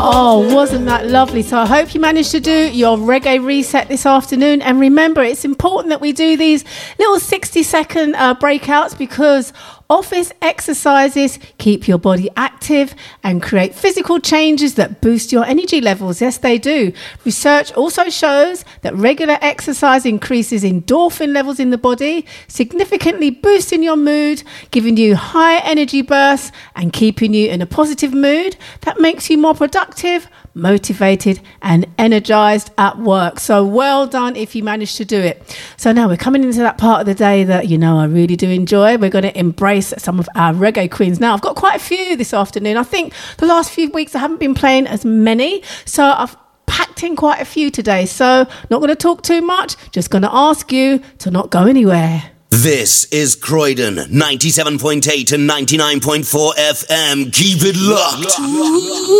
Oh, wasn't that lovely? So I hope you managed to do your reggae reset this afternoon. And remember, it's important that we do these little 60-second breakouts because office exercises keep your body active and create physical changes that boost your energy levels. Yes, they do. Research also shows that regular exercise increases endorphin levels in the body, significantly boosting your mood, giving you higher energy bursts and keeping you in a positive mood that makes you more productive, motivated and energized at work. So well done if you managed to do it. So now we're coming into that part of the day that, you know, I really do enjoy. We're going to embrace some of our reggae queens. Now, I've got quite a few this afternoon. I think the last few weeks I haven't been playing as many, so I've packed in quite a few today. So not going to talk too much, just going to ask you to not go anywhere. This is Croydon 97.8 and 99.4 FM. Keep it locked.